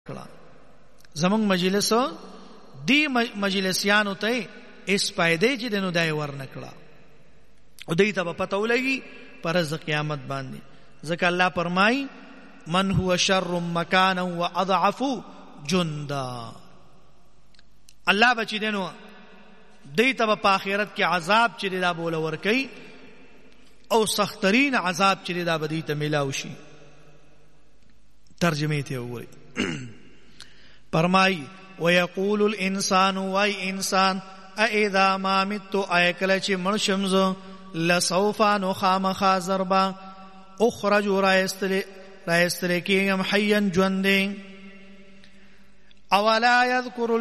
کړه. زمونږ مجلس دی مجلسیانو ته اس پایدې چې دنو دای ورنکړه او دې ته پته ولګي پر ورځ قیامت باندې. ځکه الله فرمای من هو شر مکانا واضعف جندا. الله بچی دنو دې ته په آخرت کې عذاب چې دا بوله ور کوي او سخترین عذاب چې دا بدی ته ملاوي شي. ترجمه ته وایي فرمای ويقول الانسان واي انسان اذا ما مت ايكل چې مرشمز لسوف نخام خازربا اخرج رايستل کیم حيا ژوند. اولا يذكر